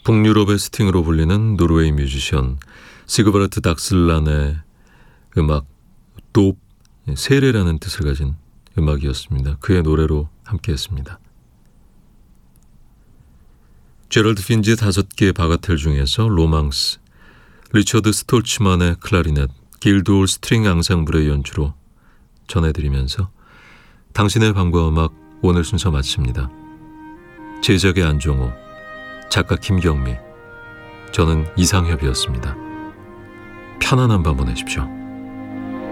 북유럽의 스팅으로 불리는 노르웨이 뮤지션 시그바르트 닥슬란의 음악 돕, 세례라는 뜻을 가진 음악이었습니다. 그의 노래로 함께했습니다. 제럴드 핀지의 5개의 바가텔 중에서 로망스, 리처드 스톨츠만의 클라리넷, 길드홀 스트링 앙상블의 연주로 전해드리면서 당신의 밤과 음악 오늘 순서 마칩니다. 제작의 안종호, 작가 김경미, 저는 이상협이었습니다. 편안한 밤 보내십시오.